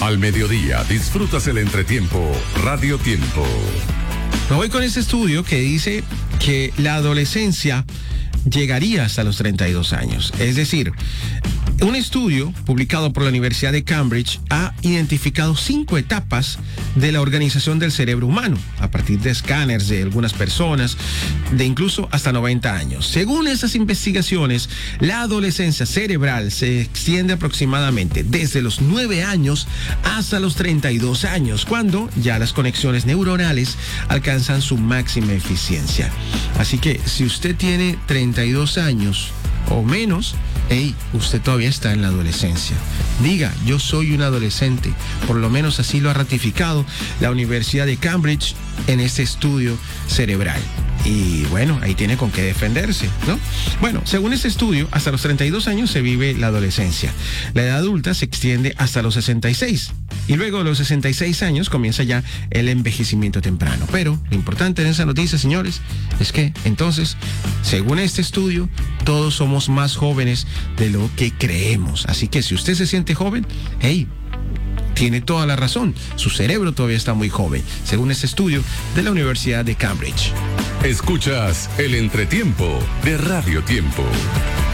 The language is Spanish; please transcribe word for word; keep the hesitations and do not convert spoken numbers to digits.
Al mediodía disfrutas el entretiempo Radio Tiempo. Me voy con este estudio que dice que la adolescencia llegaría hasta los treinta y dos años. Es decir, un estudio publicado por la Universidad de Cambridge ha identificado cinco etapas de la organización del cerebro humano a partir de escáneres de algunas personas de incluso hasta noventa años. Según esas investigaciones, la adolescencia cerebral se extiende aproximadamente desde los nueve años hasta los treinta y dos años, cuando ya las conexiones neuronales alcanzan su máxima eficiencia. Así que si usted tiene treinta y dos años o menos, hey, usted todavía está en la adolescencia. Diga, yo soy un adolescente. Por lo menos así lo ha ratificado la Universidad de Cambridge en este estudio cerebral. Y bueno, ahí tiene con qué defenderse, ¿no? Bueno, según este estudio, hasta los treinta y dos años se vive la adolescencia. La edad adulta se extiende hasta los sesenta y seis. Y luego de los sesenta y seis años comienza ya el envejecimiento temprano. Pero lo importante en esa noticia, señores, es que entonces, según este estudio, todos somos más jóvenes de lo que creemos. Así que si usted se siente joven, hey, tiene toda la razón. Su cerebro todavía está muy joven, según este estudio de la Universidad de Cambridge. Escuchas el entretiempo de Radio Tiempo.